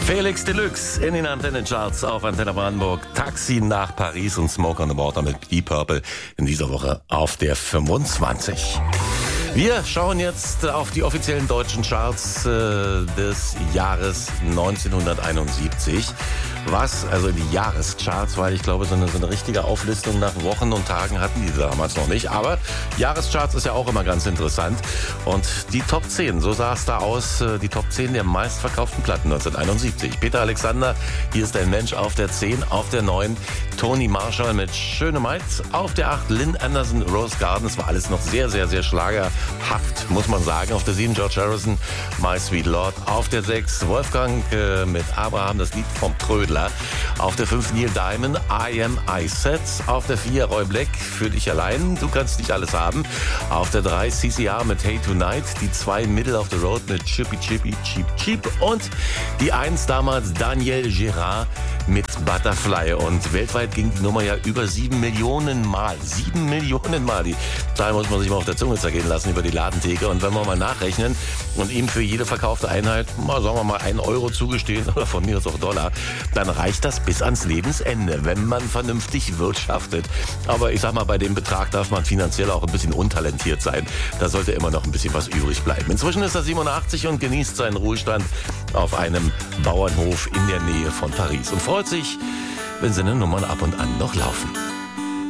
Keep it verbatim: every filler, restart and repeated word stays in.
Felix Deluxe in den Antennecharts auf Antenne Brandenburg. Taxi nach Paris und Smoke on the Water mit Deep Purple in dieser Woche auf der fünfundzwanzig. Wir schauen jetzt auf die offiziellen deutschen Charts äh, des Jahres neunzehnhunderteinundsiebzig. Was, also die Jahrescharts, weil ich glaube, so eine, so eine richtige Auflistung nach Wochen und Tagen hatten die damals noch nicht. Aber Jahrescharts ist ja auch immer ganz interessant. Und die Top zehn, so sah es da aus, die Top zehn der meistverkauften Platten neunzehnhunderteinundsiebzig. Peter Alexander, hier ist ein Mensch auf der zehn, auf der neun Tony Marshall mit Schöne Maid, auf der acht Lynn Anderson, Rose Garden. Das war alles noch sehr, sehr, sehr schlagerhaft, muss man sagen. Auf der sieben George Harrison, My Sweet Lord. Auf der sechs Wolfgang äh, mit Abraham, das Lied vom Trödler. Auf der fünf Neil Diamond, I Am I Said. Auf der vier Roy Black, Für dich allein, du kannst nicht alles haben. Auf der drei C C R mit Hey Tonight. Die zwei Middle of the Road mit Chippy Chippy Cheap Cheap. Und die eins damals Daniel Gérard mit Butterfly. Und weltweit ging die Nummer ja über sieben Millionen Mal. Sieben Millionen Mal. Die Zahl muss man sich mal auf der Zunge zergehen lassen über die Ladentheke. Und wenn wir mal nachrechnen und ihm für jede verkaufte Einheit, mal sagen wir mal, einen Euro zugestehen oder von mir aus auch Dollar, dann reicht das bis ans Lebensende, wenn man vernünftig wirtschaftet. Aber ich sag mal, bei dem Betrag darf man finanziell auch ein bisschen untalentiert sein. Da sollte immer noch ein bisschen was übrig bleiben. Inzwischen ist er siebenundachtzig und genießt seinen Ruhestand auf einem Bauernhof in der Nähe von Paris und freut sich, wenn seine Nummern ab und an noch laufen.